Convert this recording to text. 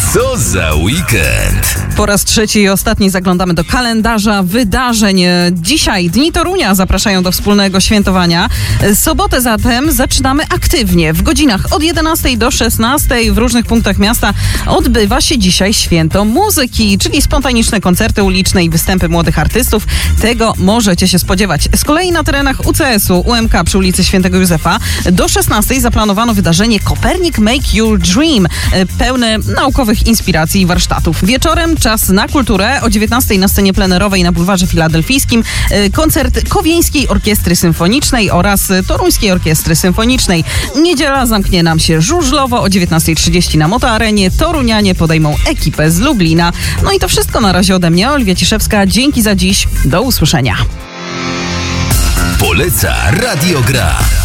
Co za weekend? Po raz trzeci i ostatni zaglądamy do kalendarza wydarzeń. Dzisiaj Dni Torunia zapraszają do wspólnego świętowania. Sobotę zatem zaczynamy aktywnie. W godzinach od 11 do 16 w różnych punktach miasta odbywa się dzisiaj Święto Muzyki, czyli spontaniczne koncerty uliczne i występy młodych artystów. Tego możecie się spodziewać. Z kolei na terenach UCS-u UMK przy ulicy Świętego Józefa do 16 zaplanowano wydarzenie Kopernik Make Your Dream, pełne naukowych inspiracji i warsztatów. Wieczorem czas na kulturę. O 19 na scenie plenerowej na Bulwarze Filadelfijskim koncert Kowieńskiej Orkiestry Symfonicznej oraz Toruńskiej Orkiestry Symfonicznej. Niedziela zamknie nam się żużlowo. O 19:30 na Motoarenie Torunianie podejmą ekipę z Lublina. No i to wszystko na razie ode mnie, Oliwia Ciszewska. Dzięki za dziś. Do usłyszenia. Poleca Radio Gra.